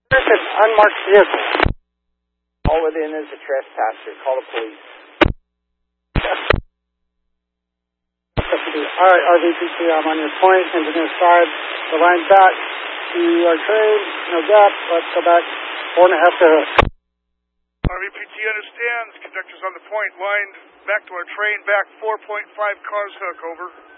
There's an unmarked vehicle. All within is a trespasser. Call the police. Alright, RVPC, I'm on your point. Engineer side, the line back to our train. No gap. Let's go back 4.5 to hook. RVPT understands. Conductor's on the point. Line back to our train. Back 4.5 cars hook. Over.